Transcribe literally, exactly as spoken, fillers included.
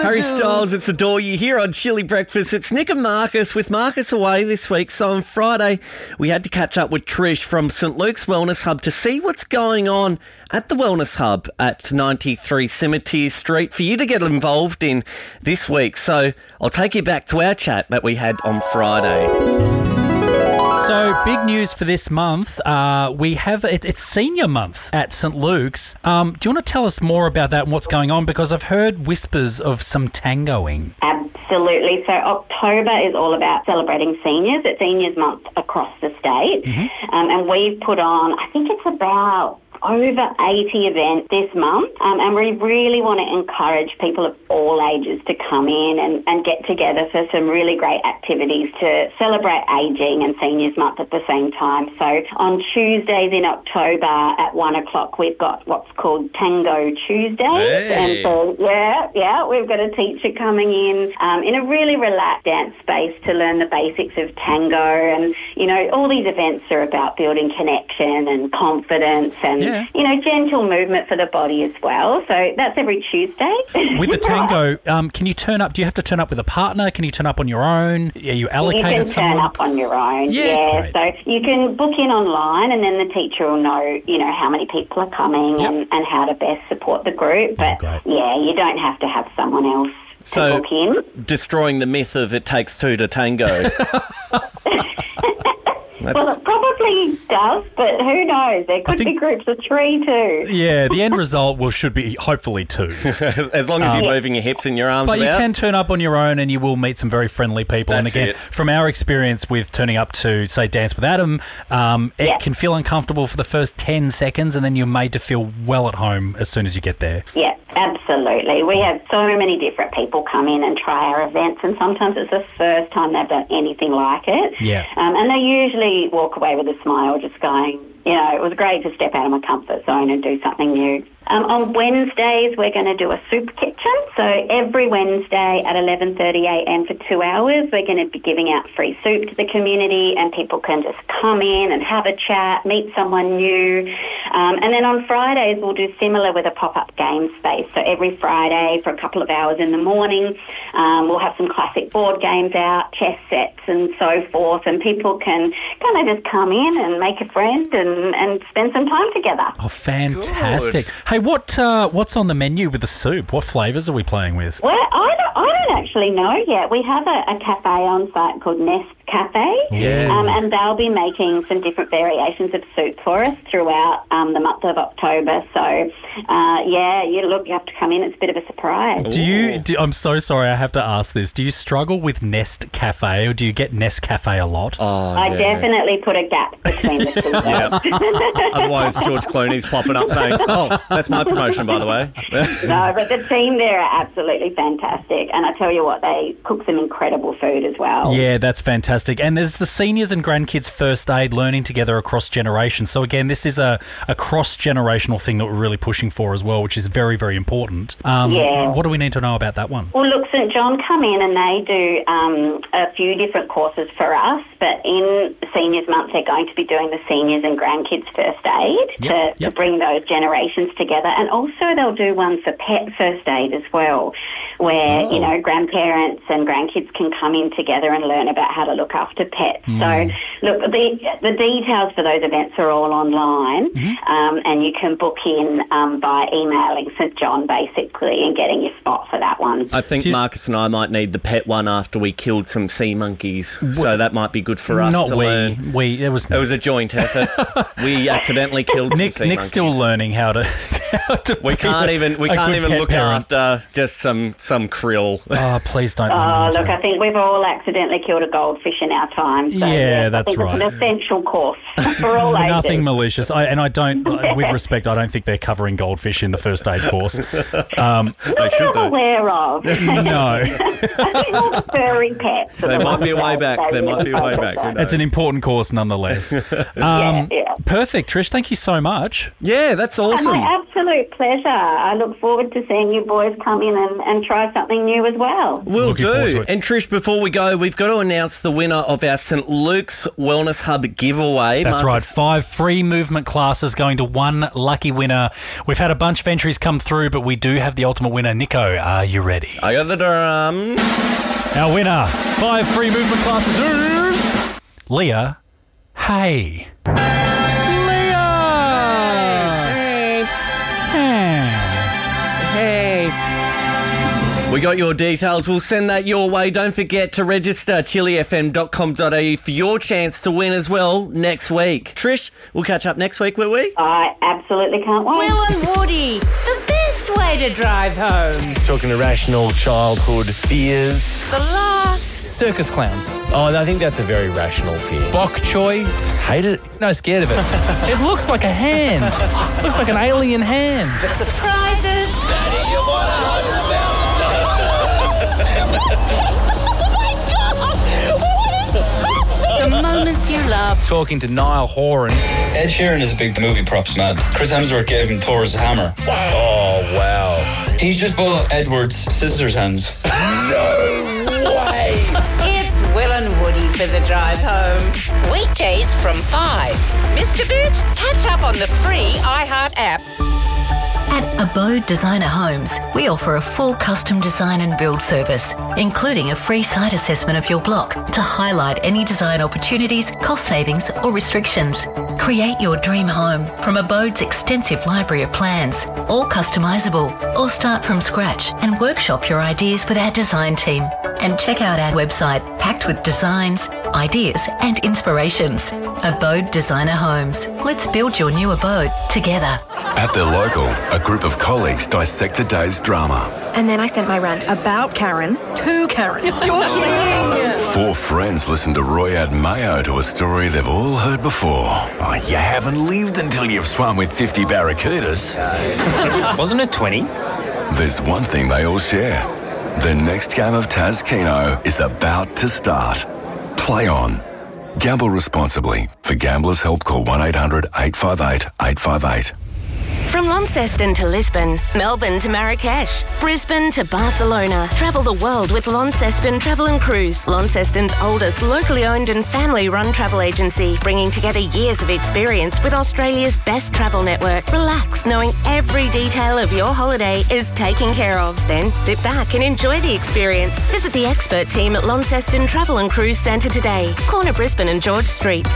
Harry Styles, it's Adore You here on Chili Breakfast. It's Nick and Marcus with Marcus away this week. So on Friday, we had to catch up with Trish from St Luke's Wellness Hub to see what's going on at the Wellness Hub at ninety-three Cemetery Street for you to get involved in this week. So I'll take you back to our chat that we had on Friday. So, big news for this month. Uh, we have it, it's Senior Month at St Luke's. Um, do you want to tell us more about that and what's going on? Because I've heard whispers of some tangoing. Absolutely. So, October is all about celebrating seniors. It's Seniors Month across the state. Mm-hmm. Um, and we've put on, I think it's about over eighty events this month, um, and we really want to encourage people of all ages to come in and, and get together for some really great activities to celebrate ageing and Seniors Month at the same time. So on Tuesdays in October at one o'clock, we've got what's called Tango Tuesdays. Hey. And so, yeah, yeah, we've got a teacher coming in um, in a really relaxed dance space to learn the basics of tango. And, you know, all these events are about building connection and confidence and, Yeah. you know, gentle movement for the body as well. So that's every Tuesday. With the tango, um, can you turn up? Do you have to turn up with a partner? Can you turn up on your own? Are you allocated You can someone? turn up on your own. Yeah, Yeah. great. So you can book in online, and then the teacher will know, you know, how many people are coming Yep. and, and how to best support the group. But great. yeah, you don't have to have someone else So- to book in. Destroying the myth of it takes two to tango. Well, it probably does, but who knows? There could think- be groups of three too. Yeah, the end result will should be hopefully two. As long as you're moving your hips and your arms But you about. can turn up on your own and you will meet some very friendly people. and That's again, it. from our experience with turning up to, say, Dance with Adam, um, it Yeah. can feel uncomfortable for the first ten seconds and then you're made to feel well at home as soon as you get there. Yeah, absolutely. We have so many different people come in and try our events, and sometimes it's the first time they've done anything like it. Yeah. Um, and they usually walk away with a smile, just going, you know, it was great to step out of my comfort zone and do something new. Um, on Wednesdays, we're going to do a soup kitchen. So every Wednesday at eleven thirty a m for two hours, we're going to be giving out free soup to the community, and people can just come in and have a chat, meet someone new. Um, and then on Fridays, we'll do similar with a pop-up game space. So every Friday for a couple of hours in the morning, um, we'll have some classic board games out, chess sets and so forth, and people can kind of just come in and make a friend and, and spend some time together. Oh, fantastic. Good. Hey, what uh, what's on the menu with the soup? What flavours are we playing with? Well, I don't, I don't actually know yet. We have a, a cafe on site called Nest Cafe, Yes. um, and they'll be making some different variations of soup for us throughout um, the month of October. So, uh, yeah, you look, you have to come in. It's a bit of a surprise. Do you? Do, I'm so sorry, I have to ask this. Do you struggle with Nest Cafe, or do you get Nest Cafe a lot? Oh, I yeah. definitely put a gap between the two. Yeah. Otherwise, George Clooney's popping up saying, oh, that's my promotion, by the way. No, but the team there are absolutely fantastic, and I tell you what, they cook some incredible food as well. Yeah, that's fantastic. And there's the seniors and grandkids first aid learning together across generations. So again, this is a, a cross-generational thing that we're really pushing for as well, which is very, very important. Um, Yeah. What do we need to know about that one? Well, look, St John come in and they do um, a few different courses for us, but in Seniors Month they're going to be doing the seniors and grandkids first aid Yep, to, yep. to bring those generations together, and also they'll do one for pet first aid as well, where, Oh. you know, grandparents and grandkids can come in together and learn about how to look after pets. Mm. So, look, the, the details for those events are all online, Mm-hmm. um, and you can book in um, by emailing St John, basically, and getting your spot for that one. I think Do you- Marcus and I might need the pet one after we killed some sea monkeys, so that might be good for us Not to we. learn. We. It was. It was a joint effort. We accidentally killed Nick. some sea Nick's monkeys. still learning how to. How to We be can't a- even we a can't good even pet look parent. after just some some krill. Oh, please don't. Oh, run me look, into I think we've all accidentally killed a goldfish in our time. So, Yeah, yes, that's I think right. It's an essential course for all ages. Nothing malicious. I, and I don't, with respect, I don't think they're covering goldfish in the first aid course. Um, They should I'm though. aware of. no. I think all the furry pets. are They the might be a ones way that back. they There might be a way really back. focus Who on. knows? It's an important course nonetheless. Um, Yeah, yeah. Perfect, Trish. Thank you so much. Yeah, that's Oh, awesome. my absolute absolute pleasure. I look forward to seeing you boys come in and, and try something new as well. Will Looking forward to do. it. And Trish, before we go, we've got to announce the winner of our St Luke's Wellness Hub giveaway. That's right. Marcus. Five free movement classes going to one lucky winner. We've had a bunch of entries come through, but we do have the ultimate winner. Nico, are you ready? I got the drum. Our winner, five free movement classes, is Leah Hay. Leah! Hey. Hey. We got your details. We'll send that your way. Don't forget to register chili f m dot com dot a u for your chance to win as well next week. Trish, we'll catch up next week, will we? I absolutely can't wait. Will and Woody, the best way to drive home. Talking irrational childhood fears. The laughs. Circus clowns. Oh, I think that's a very rational fear. Bok choy. Hate it. No, scared of it. It looks like a hand. Looks like an alien hand. The surprises. The moments you love. Talking to Niall Horan. Ed Sheeran is a big movie props man. Chris Hemsworth gave him Thor's hammer. Oh, wow. He's just bought Edward's scissors hands. No way. It's Will and Woody for the drive home. Weekdays from five. Mister Bit, catch up on the free iHeart app. At Abode Designer Homes, we offer a full custom design and build service, including a free site assessment of your block to highlight any design opportunities, cost savings or restrictions. Create your dream home from Abode's extensive library of plans, all customisable, or start from scratch and workshop your ideas with our design team. And check out our website packed with designs, ideas and inspirations. Abode Designer Homes. Let's build your new abode together. At their local, a group of colleagues dissect the day's drama. And then I sent my rant about Karen to Karen. You're kidding! Four friends listen to Roy add mayo to a story they've all heard before. Oh, you haven't lived until you've swum with fifty barracudas. Wasn't it twenty? There's one thing they all share. The next game of Taz Keno is about to start. Play on. Gamble responsibly. For Gamblers' Help, call one eight hundred eight five eight eight five eight. From Launceston to Lisbon, Melbourne to Marrakesh, Brisbane to Barcelona. Travel the world with Launceston Travel and Cruise, Launceston's oldest locally owned and family-run travel agency, bringing together years of experience with Australia's best travel network. Relax, knowing every detail of your holiday is taken care of. Then sit back and enjoy the experience. Visit the expert team at Launceston Travel and Cruise Centre today, corner Brisbane and George Streets.